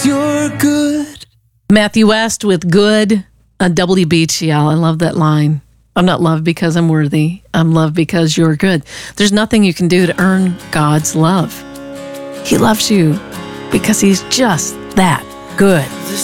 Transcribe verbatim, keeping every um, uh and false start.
You're good. Matthew West with Good on W B T L. I love that line. I'm not loved because I'm worthy. I'm loved because you're good. There's nothing you can do to earn God's love. He loves you because he's just that good.